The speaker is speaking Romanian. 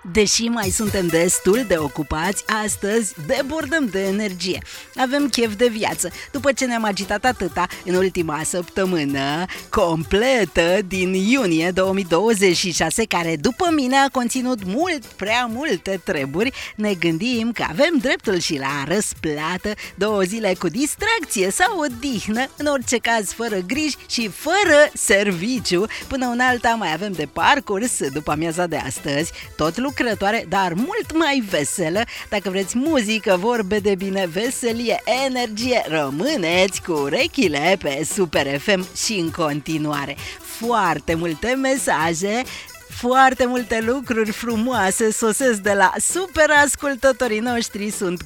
Deși mai suntem destul de ocupați, astăzi debordăm de energie. Avem chef de viață, după ce ne-am agitat atâta în ultima săptămână completă din iunie 2026, care după mine a conținut prea multe treburi. Ne gândim că avem dreptul și la răsplată, 2 zile cu distracție sau odihnă, în orice caz fără griji și fără serviciu. Până una alta mai avem de parcurs după amiaza de astăzi, tot lucrătoare, dar mult mai veselă. Dacă vreți muzică, vorbe de bine, veselie, energie, rămâneți cu urechile pe Super FM și în continuare. Foarte multe mesaje, foarte multe lucruri frumoase sosesc de la super ascultătorii noștri. Sunt